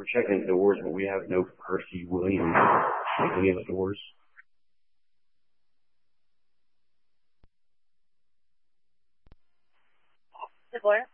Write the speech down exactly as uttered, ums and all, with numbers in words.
We're checking the doors, but we have no Percy Williams checking in the doors. Deborah?